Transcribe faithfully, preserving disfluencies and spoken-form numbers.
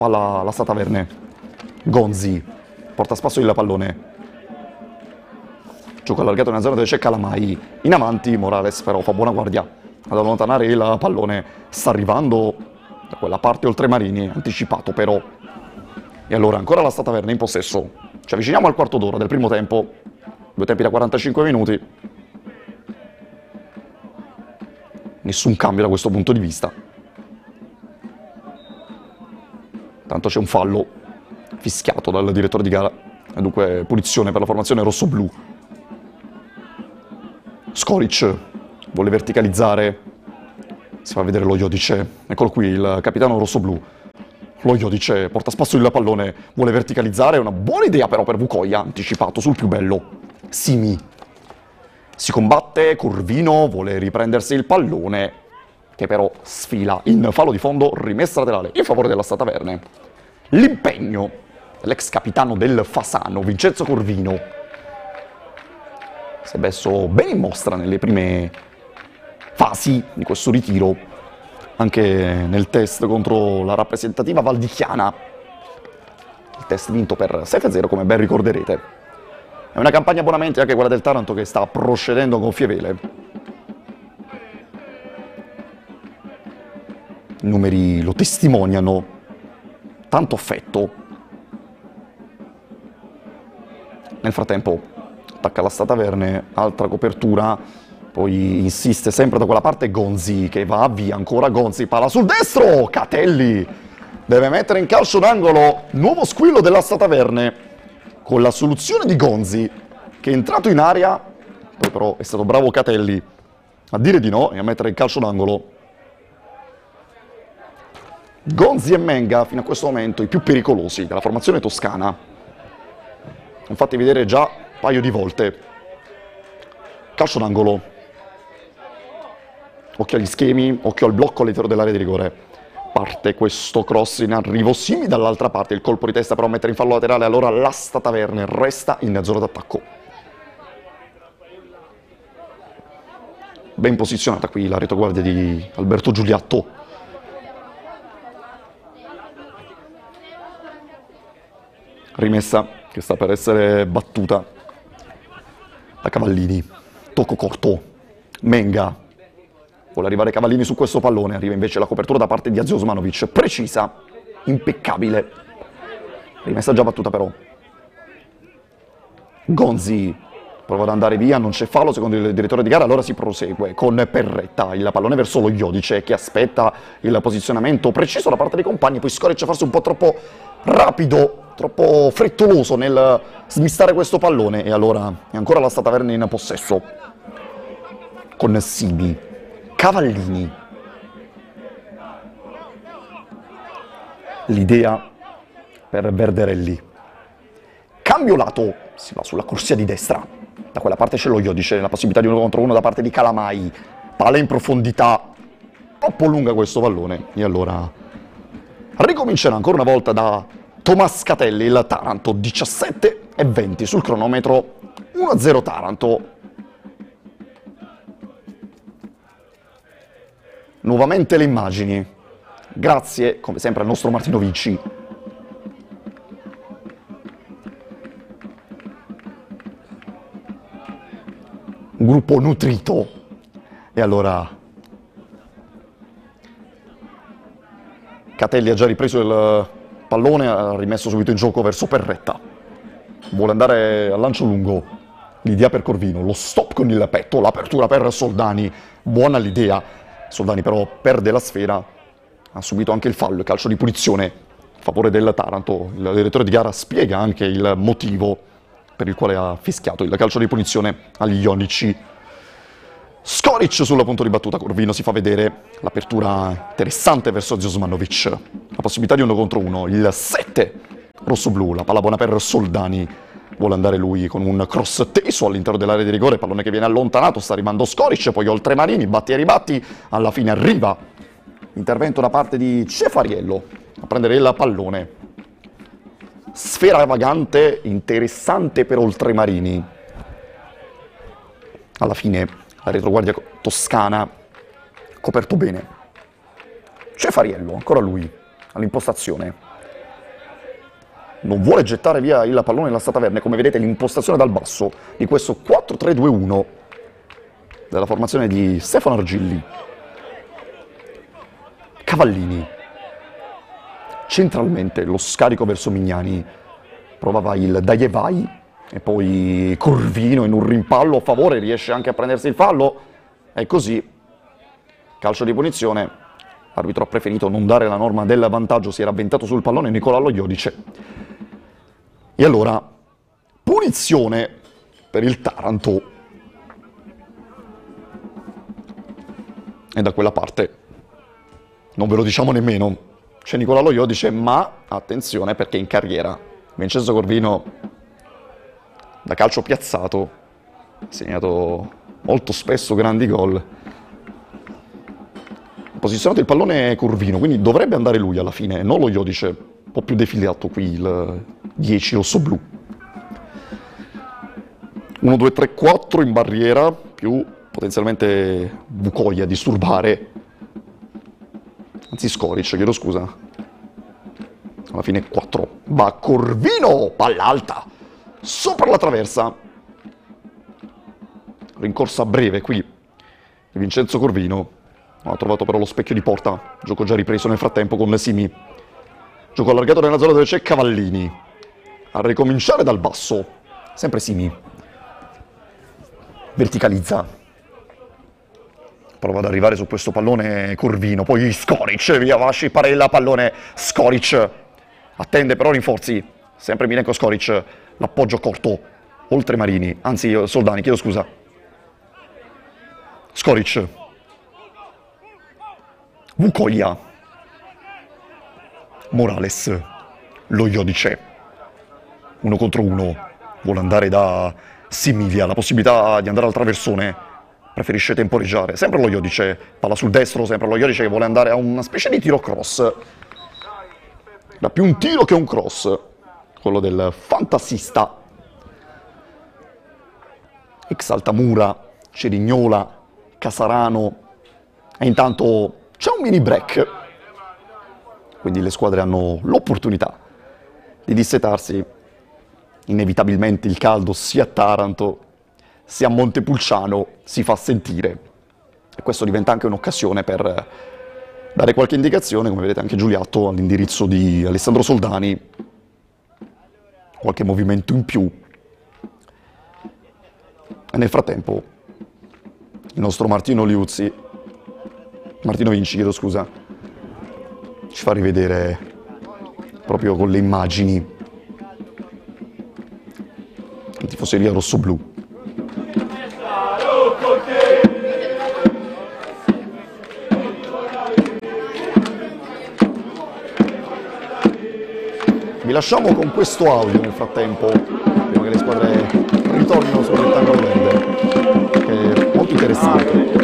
palla la Stata Verne. Gonzi porta a spasso il pallone. Gioco allargato nella zona dove c'è Calamai. In avanti Morales però fa buona guardia ad allontanare il pallone. Sta arrivando da quella parte oltremarini, anticipato però. E allora ancora la Stata Verne in possesso. Ci avviciniamo al quarto d'ora del primo tempo. Due tempi da quarantacinque minuti. Nessun cambio da questo punto di vista. Tanto c'è un fallo fischiato dal direttore di gara. E dunque punizione per la formazione rossoblu. Skoric vuole verticalizzare. Si fa vedere lo Jodic. Eccolo qui il capitano rossoblu. Lo Jodic porta a spasso il pallone. Vuole verticalizzare. Una buona idea però per Vukoja. Anticipato sul più bello. Simi. Si combatte. Corvino vuole riprendersi il pallone, che però sfila in fallo di fondo. Rimessa laterale in favore della Stata Verne. L'impegno dell'ex capitano del Fasano, Vincenzo Corvino, si è messo bene in mostra nelle prime fasi di questo ritiro, anche nel test contro la rappresentativa valdichiana. Il test vinto per sette a zero, come ben ricorderete. È una campagna a buonamente anche quella del Taranto, che sta procedendo gonfie vele. I numeri lo testimoniano. Tanto affetto. Nel frattempo attacca la Stata Verne, altra copertura, poi insiste sempre da quella parte Gonzi, che va via ancora. Gonzi, palla sul destro, Catelli deve mettere in calcio d'angolo. Nuovo squillo della Stata Verne con la soluzione di Gonzi, che è entrato in area, poi però è stato bravo Catelli a dire di no e a mettere in calcio d'angolo. Gonzi e Menga fino a questo momento i più pericolosi della formazione toscana. Infatti vedere già un paio di volte. Calcio d'angolo. Occhio agli schemi, occhio al blocco all'interno dell'area di rigore. Parte questo cross in arrivo, Simi dall'altra parte, il colpo di testa però a mettere in fallo laterale. Allora la Stata Verne resta in zona d'attacco. Ben posizionata qui la retaguardia di Alberto Giuliatto. Rimessa che sta per essere battuta da Cavallini. Tocco corto. Menga. Vuole arrivare Cavallini su questo pallone. Arriva invece la copertura da parte di Azio Osmanovic. Precisa. Impeccabile. Rimessa già battuta però. Gonzi prova ad andare via. Non c'è fallo secondo il direttore di gara. Allora si prosegue con Perretta. Il pallone verso lo Jodic, che aspetta il posizionamento preciso da parte dei compagni. Poi Skoric forse un po' troppo rapido, troppo frettoloso nel smistare questo pallone. E allora è ancora la Stata Verne in possesso con Simi. Cavallini. L'idea per Verderelli. Cambio lato. Si va sulla corsia di destra. Da quella parte c'è lo Jodic, la possibilità di uno contro uno da parte di Calamai. Palla in profondità. Troppo lunga questo pallone. E allora ricomincerà ancora una volta da Tomas Catelli, il Taranto. Diciassette e venti sul cronometro. uno a zero Taranto. Nuovamente le immagini. Grazie, come sempre, al nostro Martino Vinci. Un gruppo nutrito. E allora Catelli ha già ripreso il pallone, ha rimesso subito in gioco verso Perretta. Vuole andare al lancio lungo. L'idea per Corvino, lo stop con il petto, l'apertura per Soldani. Buona l'idea. Soldani però perde la sfera. Ha subito anche il fallo, il calcio di punizione a favore del Taranto. Il direttore di gara spiega anche il motivo per il quale ha fischiato il calcio di punizione agli Ionici. Skoric sul punto di battuta. Corvino si fa vedere. L'apertura interessante verso Zosmanovic. La possibilità di uno contro uno. Il sette rosso-blu. La palla buona per Soldani. Vuole andare lui con un cross teso all'interno dell'area di rigore. Pallone che viene allontanato. Sta arrivando Skoric. Poi oltremarini. Batti e ribatti. Alla fine arriva intervento da parte di Cefariello a prendere il pallone. Sfera vagante. Interessante per oltremarini. Alla fine la retroguardia toscana coperto bene. Cefariello, ancora lui, all'impostazione. non vuole gettare via il pallone nella Stataverne. Come vedete l'impostazione dal basso di questo quattro tre due uno della formazione di Stefano Argilli. Cavallini centralmente, lo scarico verso Mignani, provava il dai e vai e poi Corvino in un rimpallo a favore riesce anche a prendersi il fallo e così calcio di punizione. L'arbitro ha preferito non dare la norma del vantaggio, si era avventato sul pallone Nicolò Lo Iodice. E allora punizione per il Taranto. E da quella parte non ve lo diciamo nemmeno, c'è Nicolò Lo Iodice, ma attenzione perché in carriera Vincenzo Corvino da calcio piazzato ha segnato molto spesso grandi gol. Posizionato il pallone Corvino, quindi dovrebbe andare lui alla fine, non Lo Iodice, un po' più defilato qui il dieci rossoblu. uno, due, tre, quattro in barriera, più potenzialmente Vukoia a disturbare, anzi Skoric, chiedo scusa. Alla fine quattro, va Corvino, palla alta, sopra la traversa. Rincorsa breve qui di Vincenzo Corvino. Ha trovato però lo specchio di porta, gioco già ripreso nel frattempo con Simi. Gioco allargato nella zona dove c'è Cavallini. A ricominciare dal basso, sempre Simi. Verticalizza. Prova ad arrivare su questo pallone Corvino, poi Skoric, via va Sciparella, pallone Skoric. Attende però rinforzi, sempre Milenko Skoric, l'appoggio corto, oltre Marini, anzi Soldani, chiedo scusa. Skoric. Vukoia, Morales, Lo Iodice, uno contro uno, vuole andare da Simivia, la possibilità di andare al traversone, preferisce temporeggiare, sempre Lo Iodice, palla sul destro, sempre Lo Iodice che vuole andare a una specie di tiro cross, da più un tiro che un cross, quello del fantasista, ex Altamura, Cerignola, Casarano, e intanto c'è un mini break, quindi le squadre hanno l'opportunità di dissetarsi. Inevitabilmente il caldo sia a Taranto sia a Montepulciano si fa sentire e questo diventa anche un'occasione per dare qualche indicazione, come vedete anche Giuliatto all'indirizzo di Alessandro Soldani, qualche movimento in più. E nel frattempo il nostro Martino Liuzzi Martino Vinci, chiedo scusa, ci fa rivedere proprio con le immagini la tifoseria rossoblu. Vi lasciamo con questo audio nel frattempo, prima che le squadre ritornino sul rettangolo verde, che è molto interessante.